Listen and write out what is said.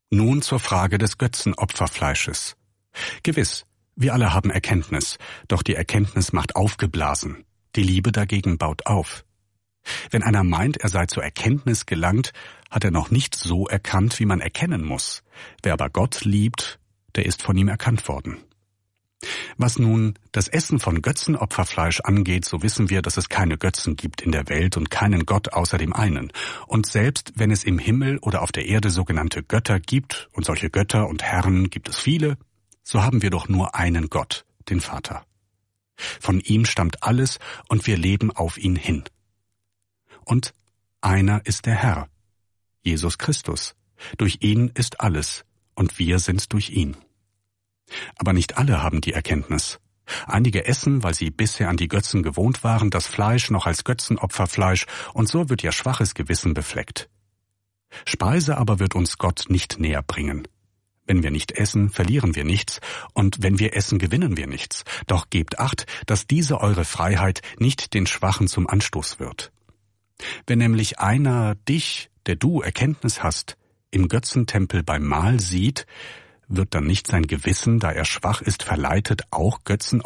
Nun zur Frage des Götzenopferfleisches. Gewiss, wir alle haben Erkenntnis, doch die Erkenntnis macht aufgeblasen. Die Liebe dagegen baut auf. Wenn einer meint, er sei zur Erkenntnis gelangt, hat er noch nicht so erkannt, wie man erkennen muss. Wer aber Gott liebt, der ist von ihm erkannt worden. Was nun das Essen von Götzenopferfleisch angeht, so wissen wir, dass es keine Götzen gibt in der Welt und keinen Gott außer dem einen. Und selbst wenn es im Himmel oder auf der Erde sogenannte Götter gibt, und solche Götter und Herren gibt es viele, so haben wir doch nur einen Gott, den Vater. Von ihm stammt alles und wir leben auf ihn hin. Und einer ist der Herr, Jesus Christus. Durch ihn ist alles und wir sind durch ihn. Aber nicht alle haben die Erkenntnis. Einige essen, weil sie bisher an die Götzen gewohnt waren, das Fleisch noch als Götzenopferfleisch, und so wird ihr schwaches Gewissen befleckt. Speise aber wird uns Gott nicht näher bringen. Wenn wir nicht essen, verlieren wir nichts, und wenn wir essen, gewinnen wir nichts. Doch gebt Acht, dass diese eure Freiheit nicht den Schwachen zum Anstoß wird. Wenn nämlich einer dich, der du Erkenntnis hast, im Götzentempel beim Mahl sieht, wird dann nicht sein Gewissen, da er schwach ist, verleitet, auch Götzen